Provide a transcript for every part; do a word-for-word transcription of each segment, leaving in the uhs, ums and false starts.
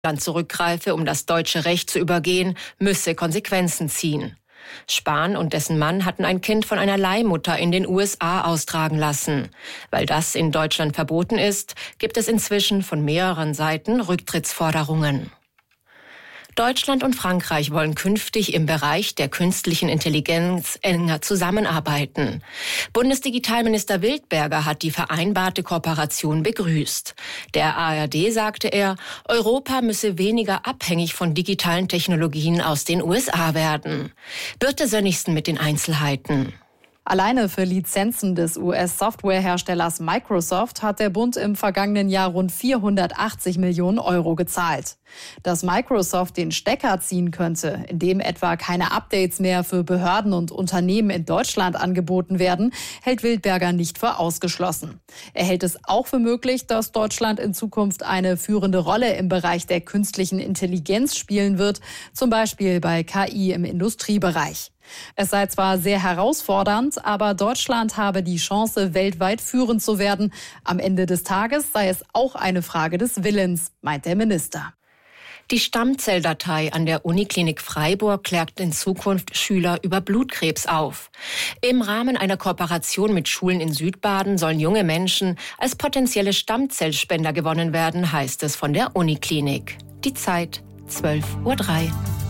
Land zurückgreife, um das deutsche Recht zu übergehen, müsse Konsequenzen ziehen. Spahn und dessen Mann hatten ein Kind von einer Leihmutter in den U S A austragen lassen. Weil das in Deutschland verboten ist, gibt es inzwischen von mehreren Seiten Rücktrittsforderungen. Deutschland und Frankreich wollen künftig im Bereich der künstlichen Intelligenz enger zusammenarbeiten. Bundesdigitalminister Wildberger hat die vereinbarte Kooperation begrüßt. Der A R D sagte er, Europa müsse weniger abhängig von digitalen Technologien aus den U S A werden. Birte Sönnigsen mit den Einzelheiten. Alleine für Lizenzen des U S-Softwareherstellers Microsoft hat der Bund im vergangenen Jahr rund vierhundertachtzig Millionen Euro gezahlt. Dass Microsoft den Stecker ziehen könnte, indem etwa keine Updates mehr für Behörden und Unternehmen in Deutschland angeboten werden, hält Wildberger nicht für ausgeschlossen. Er hält es auch für möglich, dass Deutschland in Zukunft eine führende Rolle im Bereich der künstlichen Intelligenz spielen wird, zum Beispiel bei K I im Industriebereich. Es sei zwar sehr herausfordernd, aber Deutschland habe die Chance, weltweit führend zu werden. Am Ende des Tages sei es auch eine Frage des Willens, meint der Minister. Die Stammzelldatei an der Uniklinik Freiburg klärt in Zukunft Schüler über Blutkrebs auf. Im Rahmen einer Kooperation mit Schulen in Südbaden sollen junge Menschen als potenzielle Stammzellspender gewonnen werden, heißt es von der Uniklinik. Die Zeit zwölf Uhr drei.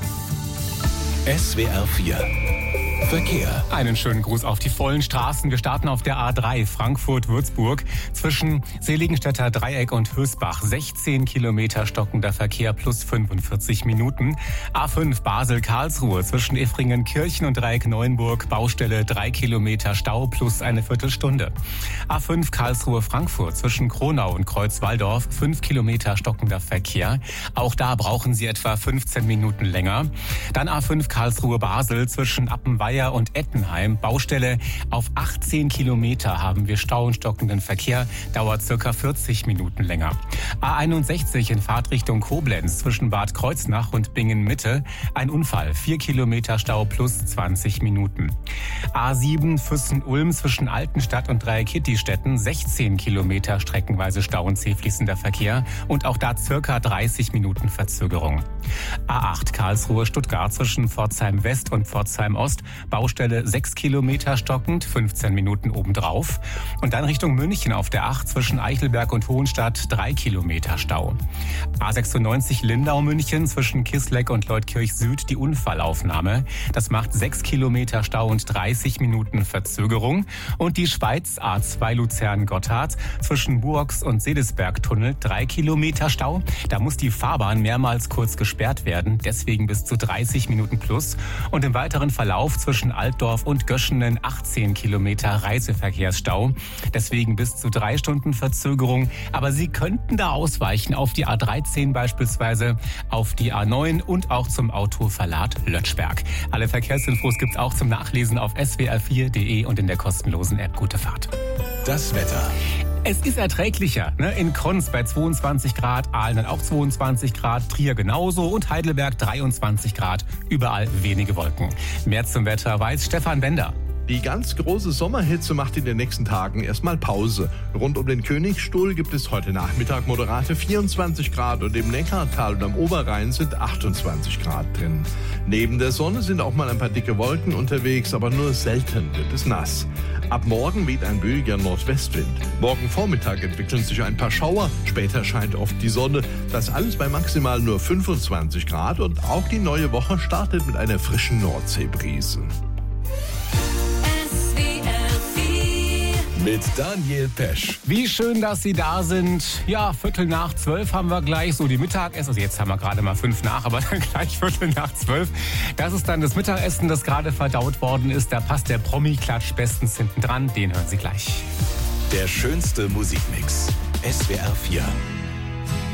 S W R vier Verkehr. Einen schönen Gruß auf die vollen Straßen. Wir starten auf der A drei Frankfurt-Würzburg zwischen Seligenstädter Dreieck und Hösbach. sechzehn Kilometer stockender Verkehr plus fünfundvierzig Minuten. A fünf Basel-Karlsruhe zwischen Effringen-Kirchen und Dreieck-Neuenburg. Baustelle drei Kilometer Stau plus eine Viertelstunde. A fünf Karlsruhe-Frankfurt zwischen Kronau und Kreuzwaldorf. fünf Kilometer stockender Verkehr. Auch da brauchen Sie etwa fünfzehn Minuten länger. Dann A fünf Karlsruhe-Basel zwischen Appenweier und Ettenheim. Baustelle auf achtzehn Kilometer haben wir Stau und stockenden Verkehr. Dauert circa vierzig Minuten länger. A einundsechzig in Fahrtrichtung Koblenz zwischen Bad Kreuznach und Bingen-Mitte. Ein Unfall. vier Kilometer Stau plus zwanzig Minuten. A sieben Füssen-Ulm zwischen Altenstadt und Dreieckittistetten. sechzehn Kilometer streckenweise Stau und zähfließender Verkehr. Und auch da circa dreißig Minuten Verzögerung. A acht Karlsruhe-Stuttgart zwischen Pforzheim West und Pforzheim Ost. Baustelle sechs Kilometer stockend, fünfzehn Minuten obendrauf. Und dann Richtung München auf der acht zwischen Eichelberg und Hohenstadt, drei Kilometer Stau. A sechsundneunzig Lindau-München zwischen Kisleck und Leutkirch Süd die Unfallaufnahme. Das macht sechs Kilometer Stau und dreißig Minuten Verzögerung. Und die Schweiz A zwei Luzern-Gotthard zwischen Buox und Sedisberg-Tunnel, drei Kilometer Stau. Da muss die Fahrbahn mehrmals kurz gesperrt werden, deswegen bis zu dreißig Minuten plus. Und im weiteren Verlauf zwischen Altdorf und Göschenen achtzehn Kilometer Reiseverkehrsstau. Deswegen bis zu drei Stunden Verzögerung. Aber Sie könnten da ausweichen auf die A dreizehn beispielsweise, auf die A neun und auch zum Autoverlad Lötschberg. Alle Verkehrsinfos gibt's auch zum Nachlesen auf s w r vier punkt d e und in der kostenlosen App Gute Fahrt. Das Wetter. Es ist erträglicher. Ne? In Konz bei zweiundzwanzig Grad, Aalen dann auch zweiundzwanzig Grad, Trier genauso und Heidelberg dreiundzwanzig Grad. Überall wenige Wolken. Mehr zum Wetter weiß Stefan Bender. Die ganz große Sommerhitze macht in den nächsten Tagen erstmal Pause. Rund um den Königsstuhl gibt es heute Nachmittag moderate vierundzwanzig Grad und im Neckartal und am Oberrhein sind achtundzwanzig Grad drin. Neben der Sonne sind auch mal ein paar dicke Wolken unterwegs, aber nur selten wird es nass. Ab morgen weht ein böiger Nordwestwind. Morgen Vormittag entwickeln sich ein paar Schauer, später scheint oft die Sonne. Das alles bei maximal nur fünfundzwanzig Grad und auch die neue Woche startet mit einer frischen Nordseebrise. Mit Daniel Pesch. Wie schön, dass Sie da sind. Ja, Viertel nach zwölf haben wir gleich so die Mittagessen. Also jetzt haben wir gerade mal fünf nach, aber dann gleich Viertel nach zwölf. Das ist dann das Mittagessen, das gerade verdaut worden ist. Da passt der Promi-Klatsch bestens hinten dran. Den hören Sie gleich. Der schönste Musikmix. S W R vier.